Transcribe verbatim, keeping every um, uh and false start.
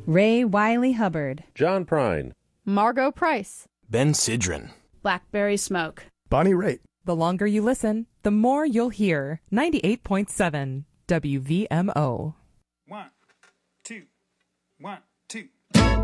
Ray Wiley Hubbard, John Prine, Margot Price, Ben Sidran, Blackberry Smoke, Bonnie Raitt. The longer you listen, the more you'll hear. ninety-eight point seven W V M O. One, two, one.